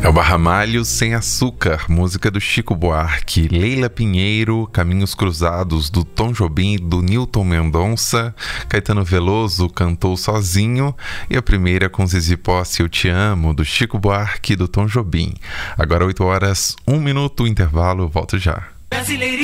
o Barramalho Sem Açúcar, música do Chico Buarque. Leila Pinheiro, Caminhos Cruzados, do Tom Jobim, do Nilton Mendonça. Caetano Veloso cantou Sozinho. E a primeira com Zizi Posse, Eu Te Amo, do Chico Buarque e do Tom Jobim. Agora 8 horas, 1 minuto, intervalo, volto já.